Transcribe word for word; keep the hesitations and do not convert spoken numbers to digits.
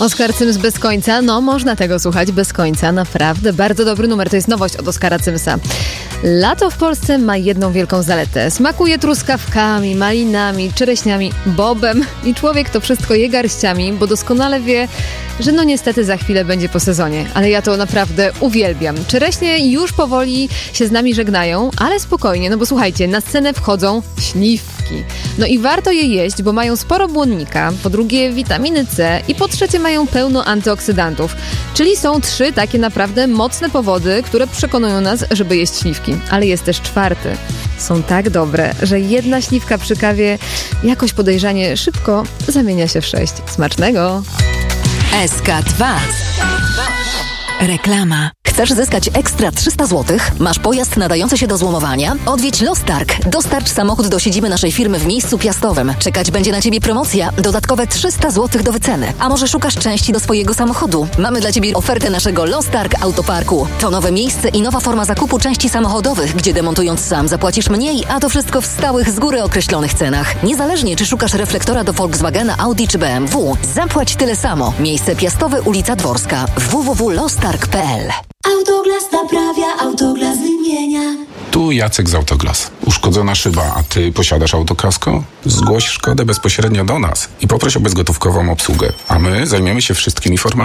Oskar Cyms bez końca, no można tego słuchać bez końca, naprawdę bardzo dobry numer, to jest nowość od Oskara Cymsa. Lato w Polsce ma jedną wielką zaletę, smakuje truskawkami, malinami, czereśniami, bobem i człowiek to wszystko je garściami, bo doskonale wie, że no niestety za chwilę będzie po sezonie, ale ja to naprawdę uwielbiam. Czereśnie już powoli się z nami żegnają, ale spokojnie, no bo słuchajcie, na scenę wchodzą śliwki. No i warto je jeść, bo mają sporo błonnika, po drugie witaminy C i po trzecie mają pełno antyoksydantów. Czyli są trzy takie naprawdę mocne powody, które przekonują nas, żeby jeść śliwki. Ale jest też czwarty. Są tak dobre, że jedna śliwka przy kawie jakoś podejrzanie szybko zamienia się w sześć. Smacznego! S K dwa. Reklama. Chcesz zyskać ekstra trzysta złotych? Masz pojazd nadający się do złomowania? Odwiedź Lostarg. Dostarcz samochód do siedziby naszej firmy w miejscu piastowym. Czekać będzie na Ciebie promocja. Dodatkowe trzysta złotych do wyceny. A może szukasz części do swojego samochodu? Mamy dla Ciebie ofertę naszego Lostarg Autoparku. To nowe miejsce i nowa forma zakupu części samochodowych, gdzie demontując sam zapłacisz mniej, a to wszystko w stałych, z góry określonych cenach. Niezależnie, czy szukasz reflektora do Volkswagena, Audi czy B M W, zapłać tyle samo. Miejsce piastowe, ulica Dworska. w w w kropka lostarg kropka p l. Autoglas naprawia, Autoglas wymienia. Tu Jacek z Autoglas. Uszkodzona szyba, a ty posiadasz autokasko? Zgłoś szkodę bezpośrednio do nas i poproś o bezgotówkową obsługę, a my zajmiemy się wszystkimi formami.